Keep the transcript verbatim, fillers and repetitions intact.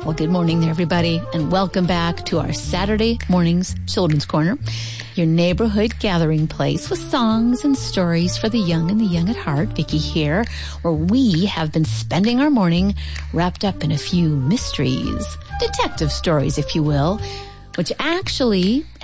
Well, good morning there, everybody, and welcome back to our Saturday morning's Children's Corner, your neighborhood gathering place with songs and stories for the young and the young at heart. Vicki here, where we have been spending our morning wrapped up in a few mysteries, detective stories, if you will, which actually,